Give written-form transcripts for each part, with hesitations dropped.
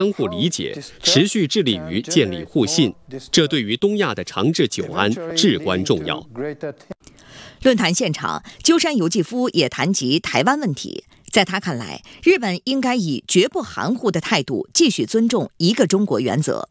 相互理解，持续致力于建立互信，这对于东亚的长治久安至关重要。 论坛现场，鸠山由纪夫也谈及台湾问题。在他看来，日本应该以绝不含糊的态度继续尊重一个中国原则。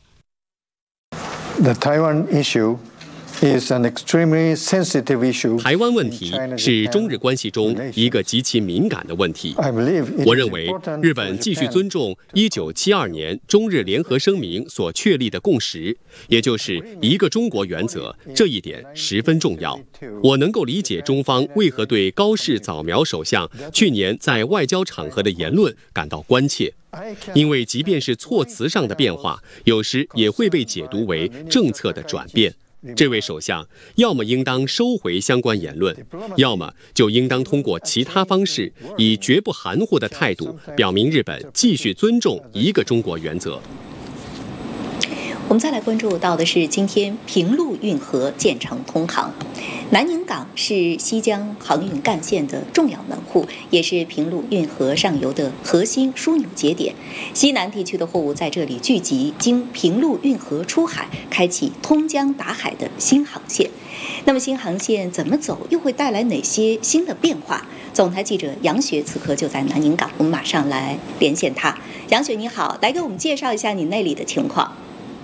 The Taiwan issue is an extremely sensitive issue. 台湾问题是中日关系中一个极其敏感的问题。我认为，日本继续尊重1972年中日联合声明所确立的共识，也就是一个中国原则，这一点十分重要。我能够理解中方为何对高市早苗首相去年在外交场合的言论感到关切。因为即便是措辞上的变化，有时也会被解读为政策的转变。这位首相要么应当收回相关言论，要么就应当通过其他方式，以绝不含糊的态度表明日本继续尊重一个中国原则。 我们再来关注到的是今天平陆运河建成通航。南宁港是西江航运干线的重要门户，也是平陆运河上游的核心枢纽节点。西南地区的货物在这里聚集，经平陆运河出海，开启通江达海的新航线。那么新航线怎么走，又会带来哪些新的变化？总台记者杨雪此刻就在南宁港，我们马上来连线他。杨雪你好，来给我们介绍一下你那里的情况。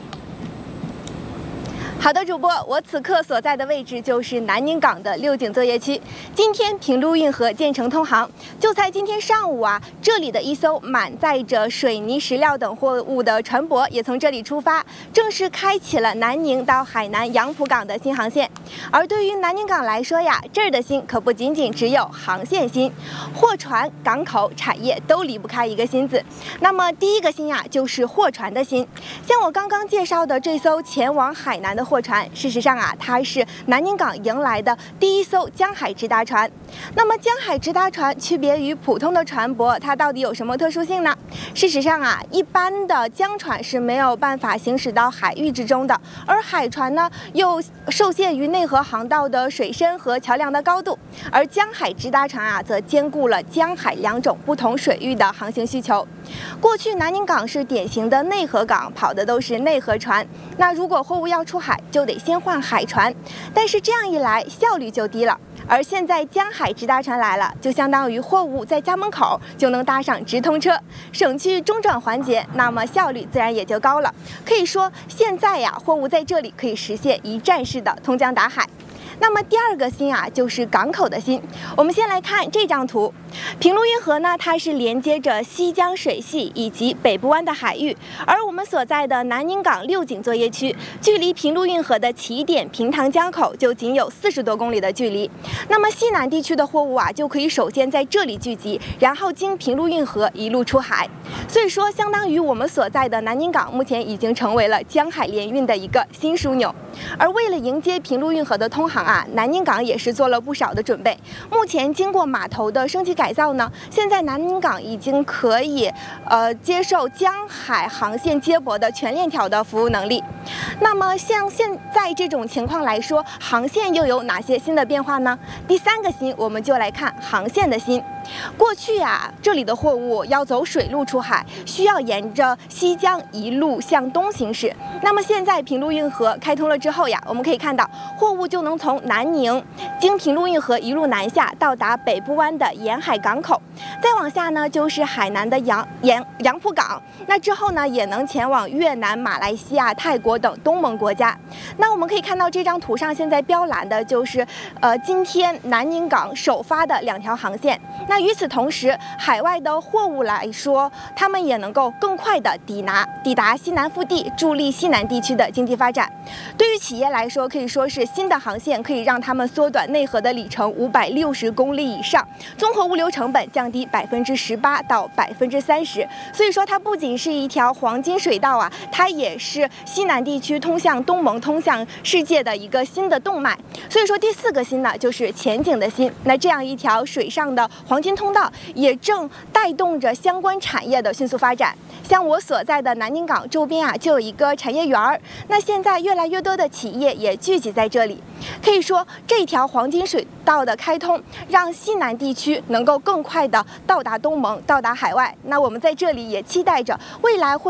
好的，主播，我此刻所在的位置就是南宁港的六井作业区。今天平陆运河建成通航，就在今天上午这里的一艘满载着水泥、石料等货物的船舶也从这里出发，正式开启了南宁到海南杨浦港的新航线。而对于南宁港来说这儿的新可不仅仅只有航线新，货船、港口、产业都离不开一个新字。那么第一个新就是货船的新。像我刚刚介绍的这艘前往海南的货船，事实上它是南宁港迎来的第一艘江海直达船。那么江海直达船区别于普通的船舶，它到底有什么特殊性呢？事实上一般的江船是没有办法行驶到海域之中的，而海船呢又受限于内河航道的水深和桥梁的高度，而江海直达船则兼顾了江海两种不同水域的航行需求。过去南宁港是典型的内河港，跑的都是内河船，那如果货物要出海，就得先换海船，但是这样一来效率就低了。而现在江海直达船来了，就相当于货物在家门口就能搭上直通车，省去中转环节，那么效率自然也就高了。可以说现在货物在这里可以实现一站式的通江达海。那么第二个新就是港口的新。我们先来看这张图，平陆运河呢，它是连接着西江水系以及北部湾的海域，而我们所在的南宁港六井作业区，距离平陆运河的起点平塘江口就仅有40多公里的距离。那么西南地区的货物就可以首先在这里聚集，然后经平陆运河一路出海。所以说，相当于我们所在的南宁港目前已经成为了江海联运的一个新枢纽。而为了迎接平陆运河的通航南宁港也是做了不少的准备。目前经过码头的升级改造呢，现在南宁港已经可以接受江海航线接驳的全链条的服务能力。那么像现在这种情况来说，航线又有哪些新的变化呢？第三个新，我们就来看航线的新。过去这里的货物要走水路出海，需要沿着西江一路向东行驶。那么现在平陆运河开通了之后我们可以看到货物就能从南宁经平陆运河一路南下，到达北部湾的沿海港口，再往下呢就是海南的杨浦港。那之后呢也能前往越南、马来西亚、泰国等东盟国家。那我们可以看到这张图上现在标蓝的就是今天南宁港首发的2条航线。那与此同时，海外的货物来说，他们也能够更快的抵达西南腹地，助力西南地区的经济发展。对于企业来说，可以说是新的航线可以让他们缩短内河的里程560公里以上，综合物流成本降低18%到30%。所以说，它不仅是一条黄金水道它也是西南南地区通向东盟、通向世界的一个新的动脉。所以说，第4个新呢，就是前景的新。那这样一条水上的黄金通道，也正带动着相关产业的迅速发展。像我所在的南宁港周边啊，就有一个产业园儿。那现在越来越多的企业也聚集在这里。可以说，这条黄金水道的开通，让西南地区能够更快地到达东盟、到达海外。那我们在这里也期待着未来会